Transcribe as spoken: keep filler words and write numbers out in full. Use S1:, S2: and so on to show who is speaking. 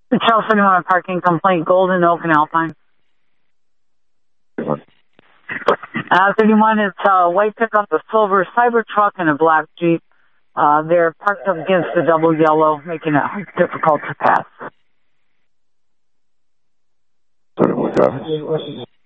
S1: The Chelsea thirty-one parking complaint, Golden Oak and Alpine. Uh, thirty-one, it's a white pickup, a silver Cybertruck, and a black Jeep. Uh, they're parked up against the double yellow, making it difficult to pass.
S2: thirty-one,